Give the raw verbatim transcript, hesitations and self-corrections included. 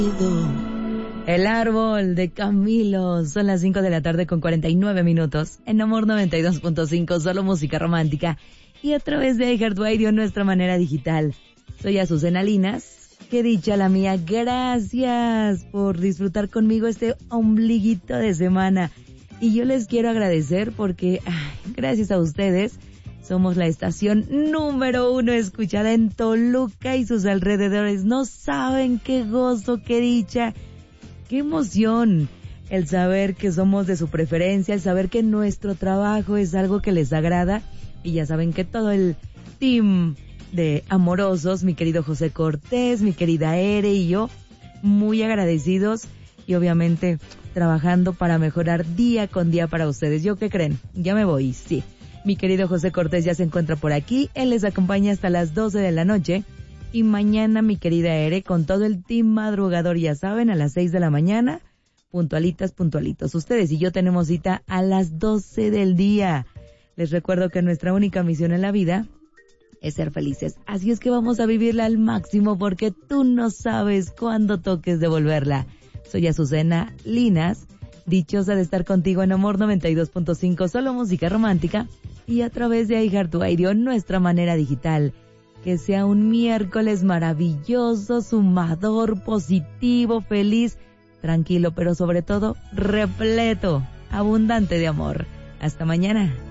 El árbol de Camilo. Son las cinco de la tarde con cuarenta y nueve minutos. En Amor noventa y dos punto cinco, solo música romántica. Y a través de iHeartRadio, nuestra manera digital. Soy Azucena Linas. Qué dicha la mía. Gracias por disfrutar conmigo este ombliguito de semana. Y yo les quiero agradecer porque, ay, gracias a ustedes, somos la estación número uno escuchada en Toluca y sus alrededores. No saben qué gozo, qué dicha, qué emoción el saber que somos de su preferencia, el saber que nuestro trabajo es algo que les agrada. Y ya saben que todo el team de amorosos, mi querido José Cortés, mi querida Ere y yo, muy agradecidos y obviamente trabajando para mejorar día con día para ustedes. ¿Yo qué creen? Ya me voy, sí. Mi querido José Cortés ya se encuentra por aquí, él les acompaña hasta las doce de la noche. Y mañana mi querida Ere con todo el team madrugador, ya saben, a las seis de la mañana, puntualitas, puntualitos. Ustedes y yo tenemos cita a las doce del día. Les recuerdo que nuestra única misión en la vida es ser felices. Así es que vamos a vivirla al máximo porque tú no sabes cuándo toques devolverla. Soy Azucena Linas, dichosa de estar contigo en Amor noventa y dos punto cinco, solo música romántica, y a través de iHeartRadio, nuestra manera digital. Que sea un miércoles maravilloso, sumador, positivo, feliz, tranquilo, pero sobre todo repleto, abundante de amor. Hasta mañana.